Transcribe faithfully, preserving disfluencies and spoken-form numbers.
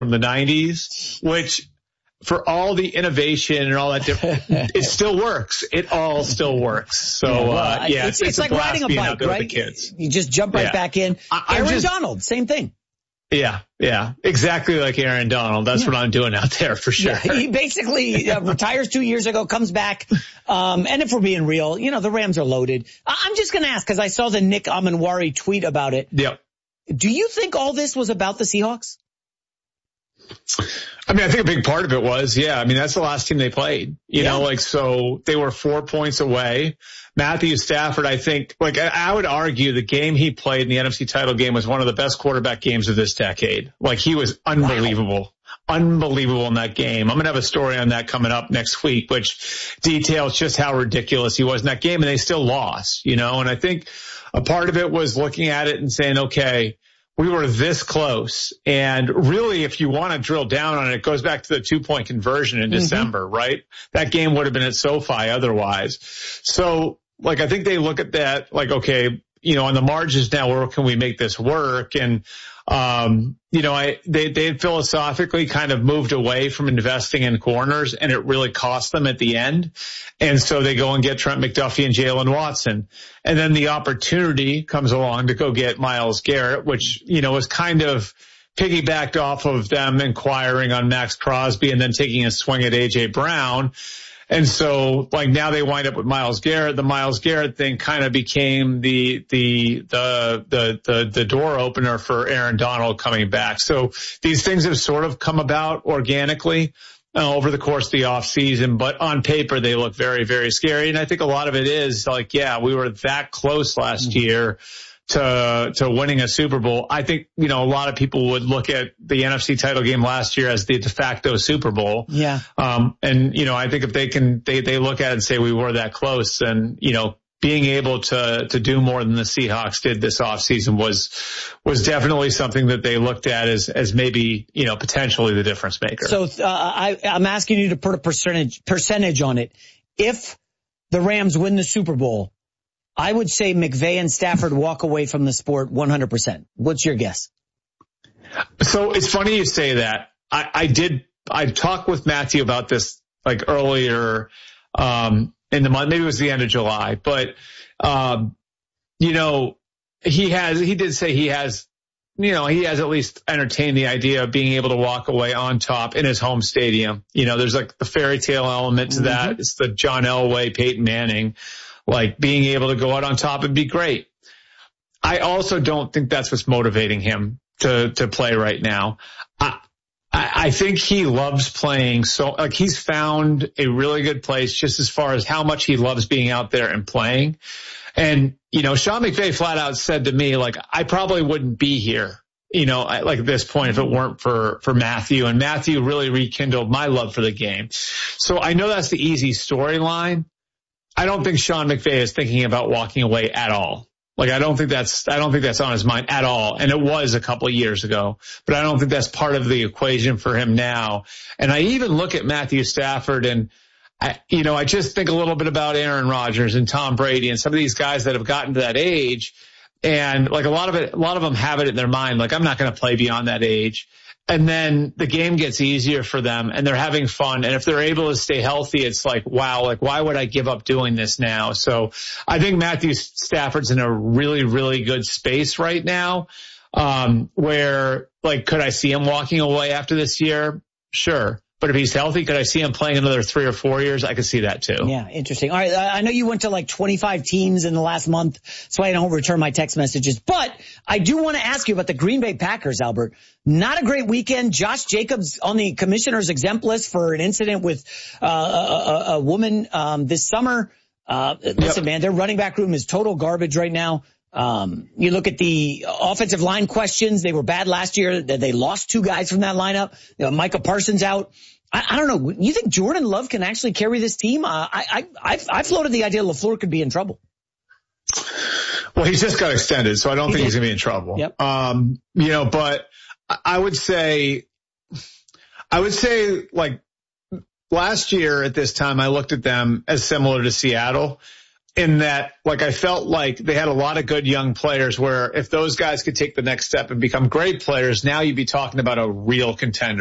from the nineties, which for all the innovation and all that different, it still works. It all still works. So, yeah, well, uh, yeah it's, it's, it's like riding a bike, right? Kids. You just jump right yeah. back in. I, Aaron just, Donald, same thing. Yeah, yeah, exactly like Aaron Donald. That's yeah. what I'm doing out there for sure. Yeah, he basically uh, retires two years ago, comes back. Um, and if we're being real, you know, the Rams are loaded. I'm just going to ask, because I saw the Nick Amanwari tweet about it. Yep. Do you think all this was about the Seahawks? I mean, I think a big part of it was, yeah. I mean, that's the last team they played. You yeah. know, like, so they were four points away. Matthew Stafford, I think, like, I would argue the game he played in the N F C title game was one of the best quarterback games of this decade. Like, he was unbelievable. Wow. Unbelievable in that game. I'm going to have a story on that coming up next week, which details just how ridiculous he was in that game, and they still lost, you know, and I think a part of it was looking at it and saying, okay, we were this close. And really, if you want to drill down on it, it goes back to the two-point conversion in mm-hmm. December, right? That game would have been at SoFi otherwise. So, like, I think they look at that like, okay, you know, on the margins now, where can we make this work? And, um, you know, I, they, they had philosophically kind of moved away from investing in corners, and it really cost them at the end. And so they go and get Trent McDuffie and Jalen Watson. And then the opportunity comes along to go get Myles Garrett, which, you know, was kind of piggybacked off of them inquiring on Max Crosby and then taking a swing at A J Brown. And so, like, now they wind up with Myles Garrett. The Myles Garrett thing kind of became the, the, the, the, the, the door opener for Aaron Donald coming back. So these things have sort of come about organically uh, over the course of the off season, but on paper they look very, very scary. And I think a lot of it is like, yeah, we were that close last year to, to winning a Super Bowl. I think, you know, a lot of people would look at the N F C title game last year as the de facto Super Bowl. Yeah. Um, and, you know, I think if they can, they, they look at it and say we were that close, then, you know, being able to, to do more than the Seahawks did this offseason was, was definitely something that they looked at as, as maybe, you know, potentially the difference maker. So, uh, I, I'm asking you to put a percentage, percentage on it. If the Rams win the Super Bowl, I would say McVay and Stafford walk away from the sport one hundred percent. What's your guess? So it's funny you say that. I, I did, I talked with Matthew about this like earlier, um, in the month, maybe it was the end of July, but, um, you know, he has, he did say he has, you know, he has at least entertained the idea of being able to walk away on top in his home stadium. You know, there's like the fairy tale element to mm-hmm. that. It's the John Elway, Peyton Manning. Like being able to go out on top would be great. I also don't think that's what's motivating him to, to play right now. I, I, I think he loves playing. So like he's found a really good place just as far as how much he loves being out there and playing. And, you know, Sean McVay flat out said to me, like, I probably wouldn't be here, you know, like at this point if it weren't for, for Matthew, and Matthew really rekindled my love for the game. So I know that's the easy storyline. I don't think Sean McVay is thinking about walking away at all. Like, I don't think that's, I don't think that's on his mind at all. And it was a couple of years ago, but I don't think that's part of the equation for him now. And I even look at Matthew Stafford and, I, you know, I just think a little bit about Aaron Rodgers and Tom Brady and some of these guys that have gotten to that age. And like a lot of it, a lot of them have it in their mind, like, I'm not going to play beyond that age. And then the game gets easier for them and they're having fun. And if they're able to stay healthy, it's like, wow, like, why would I give up doing this now? So I think Matthew Stafford's in a really, really good space right now, um, where, like, could I see him walking away after this year? Sure. But if he's healthy, could I see him playing another three or four years? I could see that too. Yeah, interesting. All right, I know you went to like twenty-five teams in the last month, so I don't return my text messages. But I do want to ask you about the Green Bay Packers, Albert. Not a great weekend. Josh Jacobs on the commissioner's exempt list for an incident with uh, a, a, a woman um, this summer. Uh, listen, yep. man, their running back room is total garbage right now. Um, you look at the offensive line questions. They were bad last year. They lost two guys from that lineup. You know, Micah Parsons out. I, I don't know. You think Jordan Love can actually carry this team? Uh, I, I, I floated the idea LaFleur could be in trouble. Well, he's just got extended, so I don't he think did. he's going to be in trouble. Yep. Um, you know, but I would say, I would say like last year at this time, I looked at them as similar to Seattle. in that, like, I felt like they had a lot of good young players where if those guys could take the next step and become great players, now you'd be talking about a real contender.